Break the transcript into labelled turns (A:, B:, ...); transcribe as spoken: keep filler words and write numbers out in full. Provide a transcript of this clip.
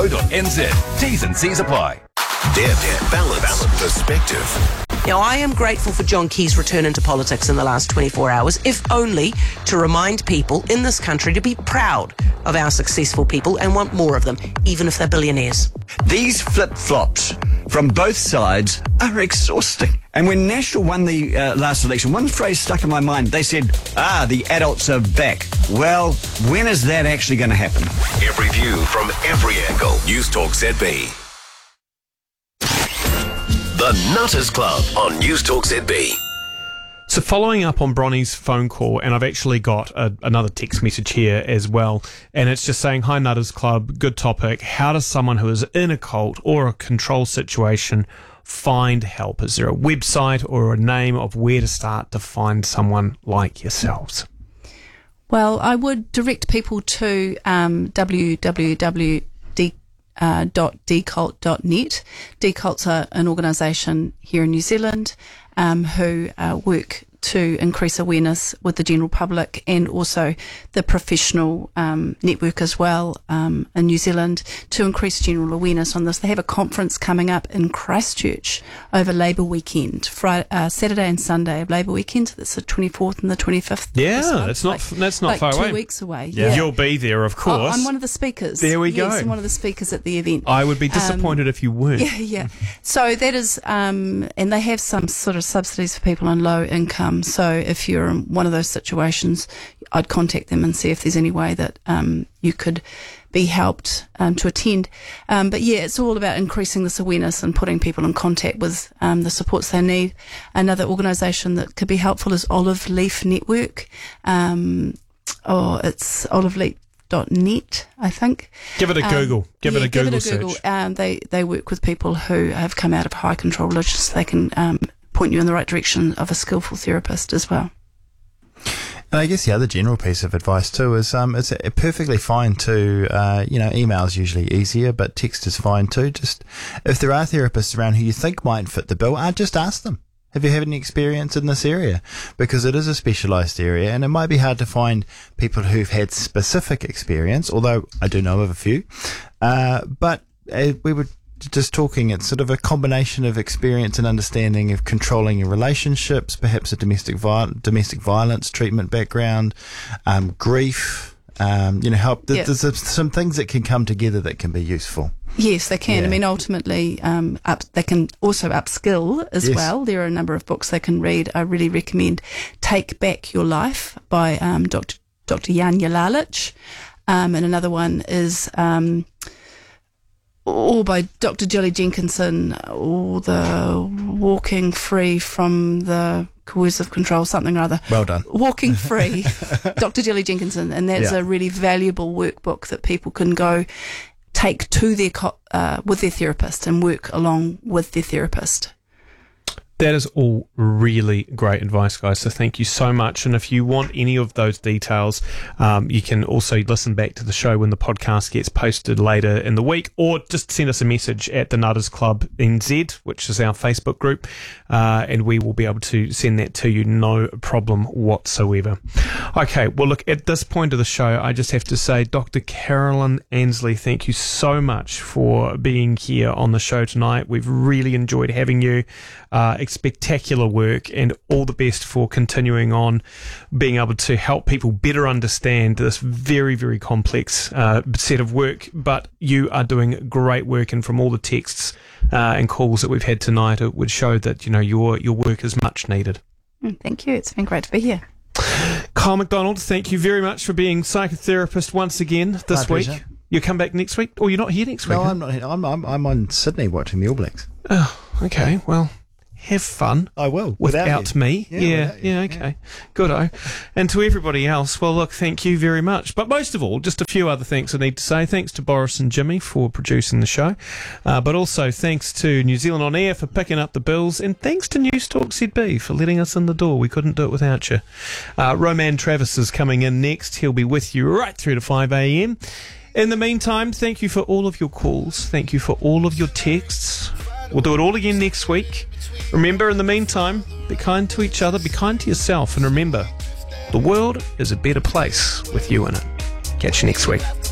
A: co dot n z. T's and C's apply.
B: Deb, balance, balance, perspective.
C: Now, I am grateful for John Key's return into politics in the last twenty-four hours, if only to remind people in this country to be proud of our successful people and want more of them, even if they're billionaires.
D: These flip-flops from both sides are exhausting. And when National won the uh, last election, one phrase stuck in my mind. They said, ah, the adults are back. Well, when is that actually going to happen?
B: Every view from every angle. News Talk Z B. The Nutters Club on News Talk Z B.
E: So following up on Bronnie's phone call, and I've actually got a, another text message here as well, and it's just saying, hi Nutters Club, good topic. How does someone who is in a cult or a control situation find help? Is there a website or a name of where to start to find someone like yourselves?
F: Well, I would direct people to um, w w w dot d cult dot net. D Cult's are an organisation here in New Zealand um, who uh, work to increase awareness with the general public and also the professional um, network as well um, in New Zealand to increase general awareness on this. They have a conference coming up in Christchurch over Labour Weekend, Friday, uh, Saturday and Sunday of Labour Weekend. That's the twenty-fourth and the twenty-fifth.
E: Yeah, it's not,
F: like,
E: that's not
F: like
E: far
F: two
E: away.
F: Two weeks away.
E: Yeah.
F: Yeah.
E: You'll be there, of course.
F: Oh, I'm one of the speakers.
E: There we
F: yes,
E: go.
F: I'm one of the speakers at the event.
E: I would be disappointed
F: um,
E: if you weren't.
F: Yeah, yeah. So that is, um, and they have some sort of subsidies for people on low income. So if you're in one of those situations, I'd contact them and see if there's any way that um, you could be helped um, to attend. Um, but yeah, it's all about increasing this awareness and putting people in contact with um, the supports they need. Another organisation that could be helpful is Olive Leaf Network. Um, oh, it's olive leaf dot net, I think.
E: Give it a
F: um,
E: Google. Give
F: yeah,
E: it a Google
F: give it a Google.
E: search.
F: Um, they, they work with people who have come out of high control religions, so they can um, point you in the right direction of a skillful therapist as well.
G: And I guess the other general piece of advice too is um, it's perfectly fine to, uh, you know, email is usually easier, but text is fine too. Just if there are therapists around who you think might fit the bill, uh, just ask them. Have you had any experience in this area? Because it is a specialised area and it might be hard to find people who've had specific experience, although I do know of a few. Uh, but uh, we would just talking, it's sort of a combination of experience and understanding of controlling your relationships, perhaps a domestic viol- domestic violence treatment background, um, grief, um, you know, help. Th-
F: yep.
G: There's some things that can come together that can be useful.
F: Yes, they can.
G: Yeah.
F: I mean, ultimately, um, up, they can also upskill as
G: Yes.
F: well. There are a number of books they can read. I really recommend Take Back Your Life by um, Doctor Doctor Janja Lalich. Um, and another one is... Um, or by Doctor Julie Jenkinson, or the Walking Free from the Coercive Control, something or other.
G: Well done.
F: Walking Free, Doctor Julie Jenkinson, and that's
G: Yeah.
F: a really valuable workbook that people can go take to their co- uh, with their therapist and work along with their therapist.
E: That is all really great advice, guys. So thank you so much. And if you want any of those details, um, you can also listen back to the show when the podcast gets posted later in the week, or just send us a message at the Nutters Club N Z, which is our Facebook group, uh, and we will be able to send that to you, no problem whatsoever. Okay, well, look, at this point of the show, I just have to say, Doctor Carolyn Ansley, thank you so much for being here on the show tonight. We've really enjoyed having you. Uh, spectacular work, and all the best for continuing on being able to help people better understand this very, very complex uh, set of work. But you are doing great work, and from all the texts uh, and calls that we've had tonight, it would show that, you know, your your work is much needed.
F: Thank you. It's been great to be here.
E: Kyle McDonald, thank you very much for being psychotherapist once again this
G: My
E: week.
G: pleasure.
E: You come back next week, or you're not here next week?
G: No,
E: huh?
G: I'm not here. I'm, I'm, I'm on Sydney watching the All Blacks.
E: Oh, okay. Well, have fun.
G: I will.
E: Without,
G: you.
E: me.
G: Yeah,
E: Yeah,
G: without you,
E: yeah, okay. Good-o. And to everybody else, well, look, thank you very much. But most of all, just a few other thanks I need to say. Thanks to Boris and Jimmy for producing the show. Uh, but also thanks to New Zealand On Air for picking up the bills. And thanks to News Talk Z B for letting us in the door. We couldn't do it without you. Uh, Roman Travis is coming in next. He'll be with you right through to five a.m. In the meantime, thank you for all of your calls. Thank you for all of your texts. We'll do it all again next week. Remember, in the meantime, be kind to each other, be kind to yourself, and remember, the world is a better place with you in it. Catch you next week.